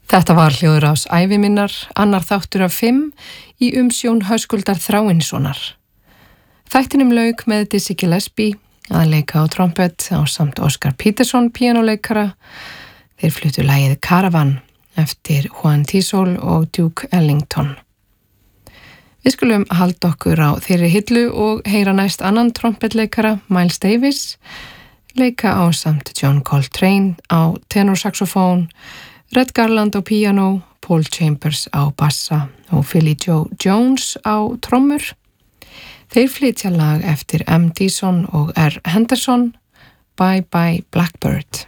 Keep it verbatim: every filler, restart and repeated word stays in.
Þetta var hljóðrás ævi minnar, annar þáttur af fimm í umsjón Höskuldar Þráinssonar. Þættinum lauk með Dizzy Gillespie að leika á trompet á samt Oscar Peterson píanóleikara. Þeir fluttu lagið Caravan eftir Juan Tisol og Duke Ellington. Við skulum halda okkur á þeirri hillu og heyra næst annan trompetleikara, Miles Davis, leika á samt John Coltrane á tenorsaxofón, Red Garland á píanó, Paul Chambers á bassa og Philly Joe Jones á trommur. Þeir flytja lag eftir M. Dison og R. Henderson, Bye Bye Blackbird.